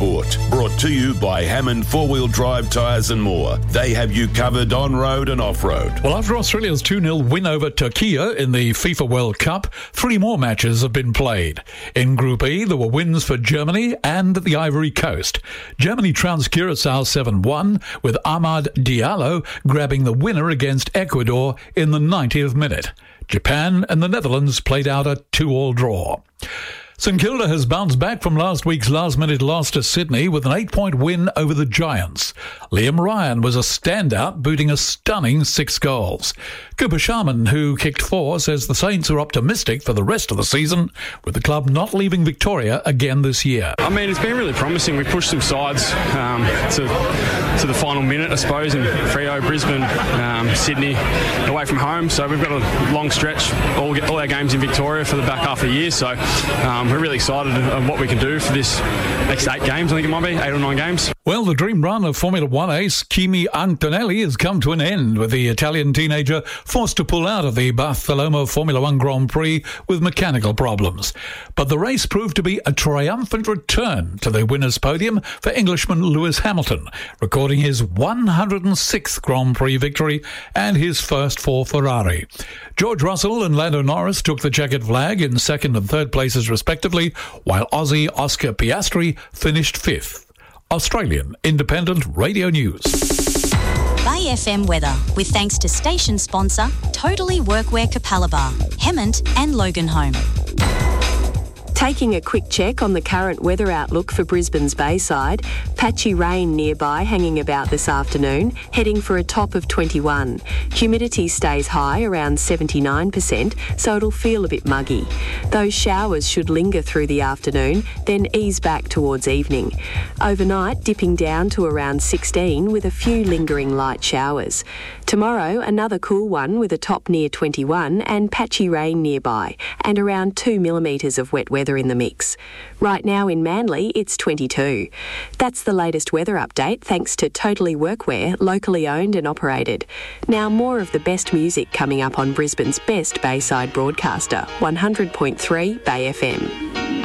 Sport. Brought to you by Hammond 4-Wheel Drive Tyres and More. They have you covered on-road and off-road. Well, after Australia's 2-0 win over Turkey in the FIFA World Cup, 3 more matches have been played. In Group E, there were wins for Germany and the Ivory Coast. Germany trounced Curacao 7-1, with Amad Diallo grabbing the winner against Ecuador in the 90th minute. Japan and the Netherlands played out a 2-2 draw. St Kilda has bounced back from last week's last-minute loss to Sydney with an 8-point win over the Giants. Liam Ryan was a standout, booting a stunning 6 goals. Cooper Sharman, who kicked 4, says the Saints are optimistic for the rest of the season, with the club not leaving Victoria again this year. I mean, it's been really promising. We pushed some sides to the final minute, I suppose, in Freo, Brisbane, Sydney, away from home. So we've got a long stretch, all our games in Victoria for the back half of the year. So we're really excited of what we can do for this next 8 games. I think it might be 8 or 9 games. Well, the dream run of Formula One ace Kimi Antonelli has come to an end, with the Italian teenager forced to pull out of the Barcelona Formula One Grand Prix with mechanical problems. But the race proved to be a triumphant return to the winner's podium for Englishman Lewis Hamilton, recording his 106th Grand Prix victory and his first for Ferrari. George Russell and Lando Norris took the checkered flag in 2nd and 3rd places respectively, while Aussie Oscar Piastri finished 5th. Australian Independent Radio News. Bay FM weather, with thanks to station sponsor Totally Workwear Capalaba, Hemmant and Loganholme. Taking a quick check on the current weather outlook for Brisbane's Bayside, patchy rain nearby hanging about this afternoon, heading for a top of 21. Humidity stays high, around 79%, so it'll feel a bit muggy. Those showers should linger through the afternoon, then ease back towards evening. Overnight, dipping down to around 16 with a few lingering light showers. Tomorrow, another cool one with a top near 21 and patchy rain nearby, and around 2 millimetres of wet weather in the mix. Right now in Manly, it's 22. That's the latest weather update, thanks to Totally Workwear, locally owned and operated. Now more of the best music coming up on Brisbane's best Bayside broadcaster, 100.3 Bay FM.